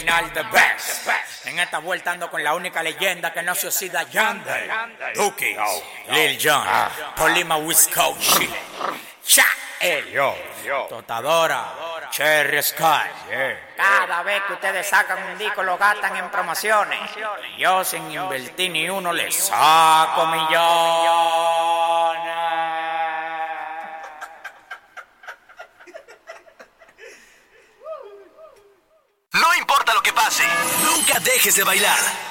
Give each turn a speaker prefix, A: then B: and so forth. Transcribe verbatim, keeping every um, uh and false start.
A: Final the best. En esta vuelta ando con la única leyenda que no se oxida, Yandel, Duki, Lil Jon, Polima Wisconsin, Cha, el Totadora, Cherry Sky. Cada vez que ustedes sacan un disco lo gastan en promociones. Y yo sin invertir ni uno les saco millones.
B: No importa lo que pase, nunca dejes de bailar.